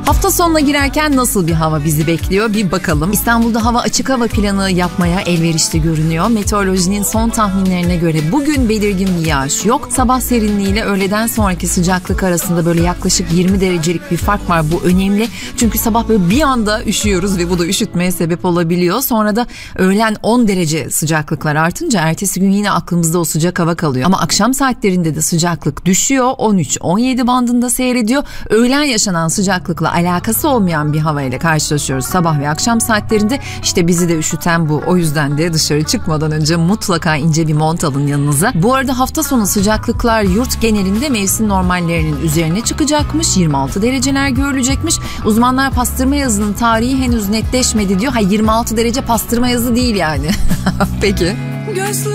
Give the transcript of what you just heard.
Hafta sonuna girerken nasıl bir hava bizi bekliyor bir bakalım. İstanbul'da hava açık hava planı yapmaya elverişli görünüyor. Meteorolojinin son tahminlerine göre bugün belirgin bir yağış yok. Sabah serinliğiyle öğleden sonraki sıcaklık arasında böyle yaklaşık 20 derecelik bir fark var. Bu önemli çünkü sabah böyle bir anda üşüyoruz ve bu da üşütmeye sebep olabiliyor. Sonra da öğlen 10 derece sıcaklıklar artınca ertesi gün yine aklımızda o sıcak hava kalıyor. Ama akşam saatlerinde de sıcaklık düşüyor. 13-17 bandında seyrediyor. Öğlen yaşanan sıcaklıkla alakası olmayan bir havayla karşılaşıyoruz sabah ve akşam saatlerinde. İşte bizi de üşüten bu. O yüzden de dışarı çıkmadan önce mutlaka ince bir mont alın yanınıza. Bu arada hafta sonu sıcaklıklar yurt genelinde mevsim normallerinin üzerine çıkacakmış. 26 dereceler görülecekmiş. Uzmanlar pastırma yazının tarihi henüz netleşmedi diyor. 26 derece pastırma yazı değil yani. Peki.